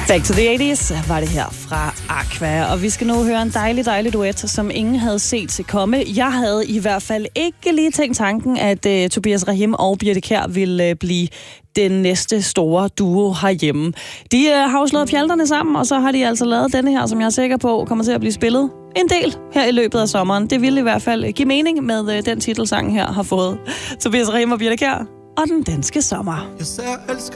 Back to the 80's var det her fra Aqua, og vi skal nu høre en dejlig duet, som ingen havde set til komme. Jeg havde i hvert fald ikke lige tænkt tanken, at Tobias Rahim og Birthe Kjær ville blive den næste store duo herhjemme. De har jo slået pjalterne sammen, og så har de altså lavet denne her, som jeg er sikker på kommer til at blive spillet en del her i løbet af sommeren. Det ville i hvert fald give mening med den titelsangen her har fået. Tobias Rahim og Birthe Kjær og Den Danske Sommer. Jeg sagde, elsker